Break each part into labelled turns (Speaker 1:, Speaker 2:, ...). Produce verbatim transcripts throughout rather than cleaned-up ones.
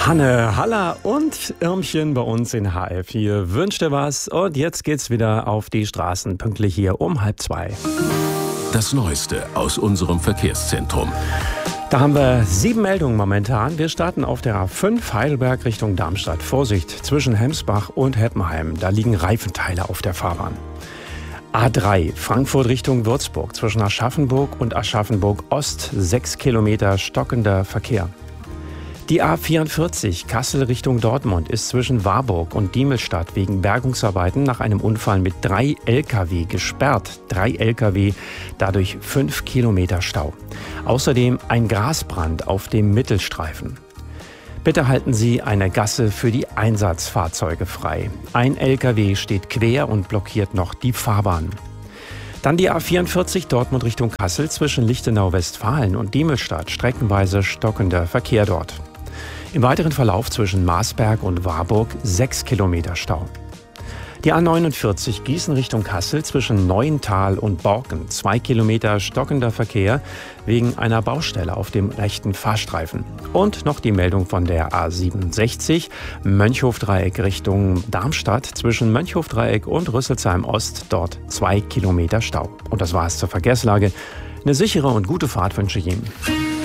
Speaker 1: Hanne Haller und Irmchen bei uns in H R vier wünscht dir was. Und jetzt geht's wieder auf die Straßen, pünktlich hier um halb zwei.
Speaker 2: Das Neueste aus unserem Verkehrszentrum.
Speaker 1: Da haben wir sieben Meldungen momentan. Wir starten auf der A fünf Heidelberg Richtung Darmstadt. Vorsicht, zwischen Hemsbach und Heppenheim. Da liegen Reifenteile auf der Fahrbahn. A drei Frankfurt Richtung Würzburg. Zwischen Aschaffenburg und Aschaffenburg Ost. Sechs Kilometer stockender Verkehr. Die A vierundvierzig Kassel Richtung Dortmund ist zwischen Warburg und Diemelstadt wegen Bergungsarbeiten nach einem Unfall mit drei L K W gesperrt. Drei L K W, dadurch fünf Kilometer Stau. Außerdem ein Grasbrand auf dem Mittelstreifen. Bitte halten Sie eine Gasse für die Einsatzfahrzeuge frei. Ein L K W steht quer und blockiert noch die Fahrbahn. Dann die A vierundvierzig Dortmund Richtung Kassel zwischen Lichtenau-Westfalen und Diemelstadt. Streckenweise stockender Verkehr dort. Im weiteren Verlauf zwischen Marsberg und Warburg sechs Kilometer Stau. Die A neunundvierzig Gießen Richtung Kassel zwischen Neuental und Borken. zwei Kilometer stockender Verkehr wegen einer Baustelle auf dem rechten Fahrstreifen. Und noch die Meldung von der A siebenundsechzig Mönchhofdreieck Richtung Darmstadt zwischen Mönchhofdreieck und Rüsselsheim Ost. Dort zwei Kilometer Stau. Und das war's zur Verkehrslage. Eine sichere und gute Fahrt wünsche ich Ihnen.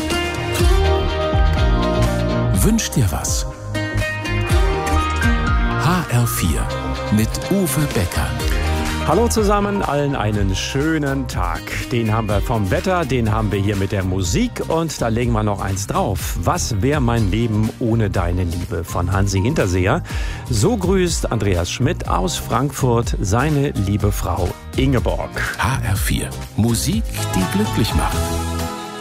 Speaker 2: Wünsch dir was? H R vier mit Uwe Becker.
Speaker 1: Hallo zusammen, allen einen schönen Tag. Den haben wir vom Wetter, den haben wir hier mit der Musik und da legen wir noch eins drauf. Was wäre mein Leben ohne deine Liebe von Hansi Hinterseher? So grüßt Andreas Schmidt aus Frankfurt seine liebe Frau Ingeborg.
Speaker 2: H R vier, Musik, die glücklich macht.